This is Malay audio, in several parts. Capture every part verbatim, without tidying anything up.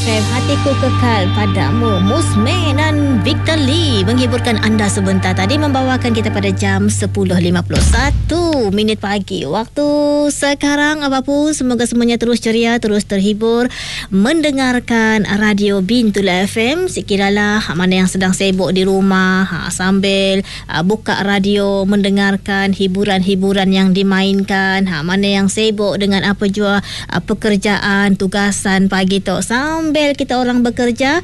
M. Hatiku kekal padamu. Musme dan Victor Lee menghiburkan anda sebentar tadi, membawakan kita pada jam sepuluh lima puluh satu minit pagi waktu sekarang. Apapun, semoga semuanya terus ceria, terus terhibur mendengarkan radio Bintul F M. Sekiralah mana yang sedang sibuk di rumah, ha, sambil ha, buka radio mendengarkan hiburan-hiburan yang dimainkan, ha, mana yang sibuk dengan apa jua ha, pekerjaan, tugasan pagi tu, sambil kita orang bekerja,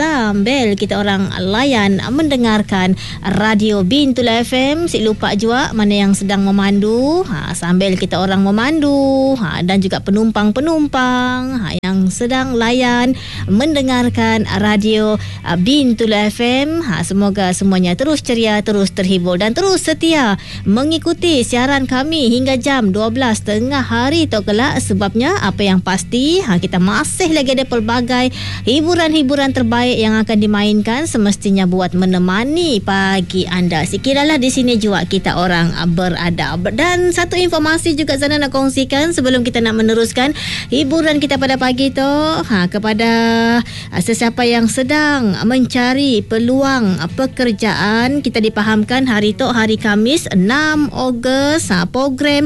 sambil kita orang layan mendengarkan radio Bintul F M. Si lupa juga mana yang sedang memandu, ha, sambil kita orang memandu, ha, dan juga penumpang-penumpang ha, yang sedang layan mendengarkan radio uh, Bintul F M. Ha, semoga semuanya terus ceria, terus terhibur dan terus setia mengikuti siaran kami hingga jam dua belas tengah hari tu kelak. Sebabnya apa yang pasti, ha, kita masih lagi ada pelbagai hiburan-hiburan terbaik yang akan dimainkan, semestinya buat menemani pagi anda. Sekiralah di sini juga kita orang berada. Dan satu informasi juga Zana nak kongsikan sebelum kita nak meneruskan hiburan kita pada pagi tu, ha, kepada sesiapa yang sedang mencari peluang pekerjaan. Kita dipahamkan hari tu, hari Khamis enam Ogos, ha, program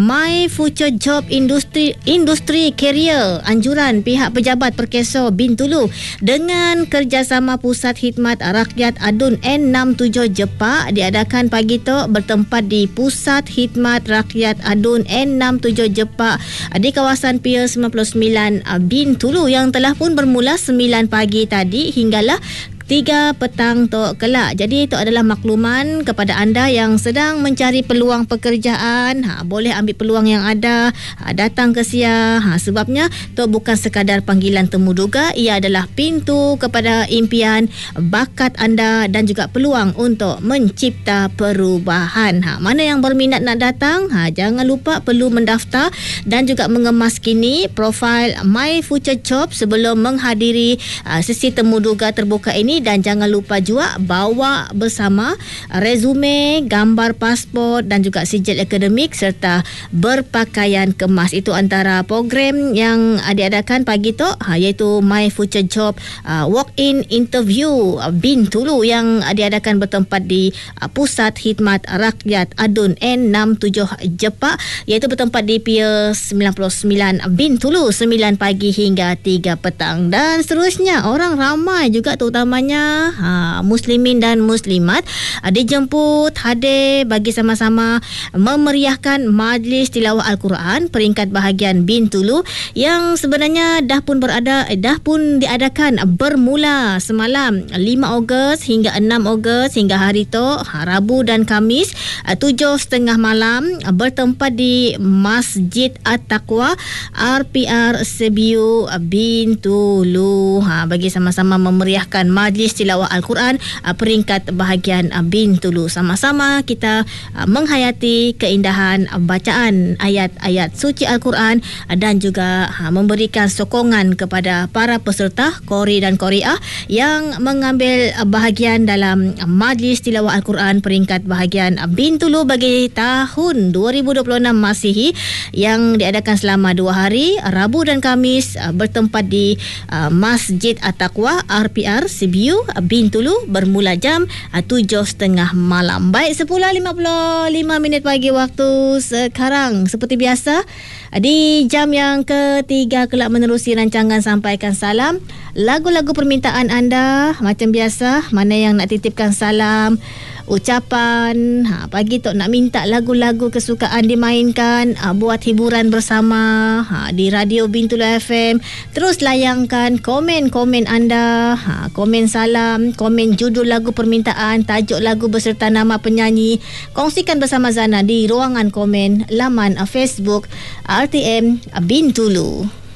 My Future Job Industry Industri Career, anjuran pihak pejabat Perkeso Bintulu dengan kerjasama Pusat Khidmat Rakyat Adun N enam tujuh Jepak diadakan pagi tu, bertempat di Pusat Khidmat Rakyat Adun N enam tujuh Jepak di kawasan Pier sembilan puluh sembilan Bintulu, yang telah pun bermula sembilan pagi tadi hinggalah tiga petang tu kelak. Jadi itu adalah makluman kepada anda yang sedang mencari peluang pekerjaan. Ha, boleh ambil peluang yang ada, ha, datang ke Sia. Ha, sebabnya tu bukan sekadar panggilan temu duga, ia adalah pintu kepada impian, bakat anda dan juga peluang untuk mencipta perubahan. Ha, mana yang berminat nak datang, ha, jangan lupa perlu mendaftar dan juga mengemas kini profil My Future Job sebelum menghadiri ha, sesi temu duga terbuka ini. Dan jangan lupa juga bawa bersama resume, gambar pasport dan juga sijil akademik serta berpakaian kemas. Itu antara program yang diadakan pagi tu, ha, iaitu My Future Job uh, Walk-in Interview uh, Bintulu yang diadakan bertempat di uh, Pusat Khidmat Rakyat Adun N enam tujuh Jepak, iaitu bertempat di Pier sembilan puluh sembilan Bintulu, sembilan pagi hingga tiga petang. Dan seterusnya orang ramai juga, terutamanya Ha, muslimin dan muslimat ha, dijemput hadir bagi sama-sama memeriahkan majlis tilawah Al-Quran peringkat bahagian Bintulu yang sebenarnya dah pun berada dah pun diadakan bermula semalam lima Ogos hingga enam Ogos hingga hari tu, ha, Rabu dan Khamis tujuh setengah malam, bertempat di Masjid At-Taqwa R P R Sibiu Bintulu, ha, bagi sama-sama memeriahkan majlis tilawah Al-Quran uh, peringkat bahagian uh, Bintulu. Sama-sama kita uh, menghayati keindahan uh, bacaan ayat-ayat suci Al-Quran uh, dan juga uh, memberikan sokongan kepada para peserta qori dan qoriah yang mengambil uh, bahagian dalam uh, majlis tilawah Al-Quran peringkat bahagian uh, Bintulu bagi tahun dua ribu dua puluh enam Masihi yang diadakan selama dua hari, Rabu dan Khamis, uh, bertempat di uh, Masjid At-Taqwa R P R Sibiu Bintulu, bermula jam tujuh setengah malam. Baik, sepuluh lima puluh lima minit pagi waktu sekarang. Seperti biasa, di jam yang ketiga kelak menerusi rancangan Sampaikan Salam. Lagu-lagu permintaan anda macam biasa, mana yang nak titipkan salam, ucapan, ha, pagi tu nak minta lagu-lagu kesukaan dimainkan, ha, buat hiburan bersama, ha, di radio Bintul F M. Terus layangkan komen-komen anda, ha, komen salam, komen judul lagu permintaan, tajuk lagu beserta nama penyanyi. Kongsikan bersama Zana di ruangan komen laman Facebook R T M Bintulu.